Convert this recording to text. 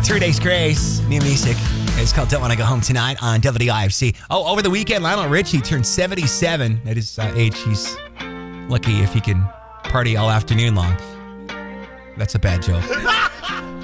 3 Days Grace, new music. It's called Don't Want to Go Home Tonight on WIFC. Oh, over the weekend, Lionel Richie turned 77. At his age, he's lucky if he can party all afternoon long. That's a bad joke.